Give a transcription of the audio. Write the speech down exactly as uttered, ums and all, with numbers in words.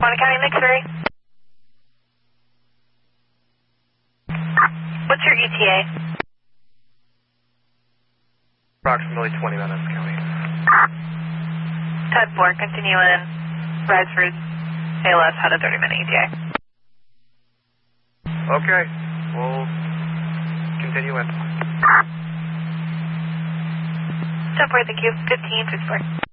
Bonner County, McFerry. What's your E T A? Approximately twenty minutes, County. Type four, continue in. Rise for A L S, had a thirty minute E T A. Okay, we'll continue in. ten four, thank you. fifteen, fifty-four.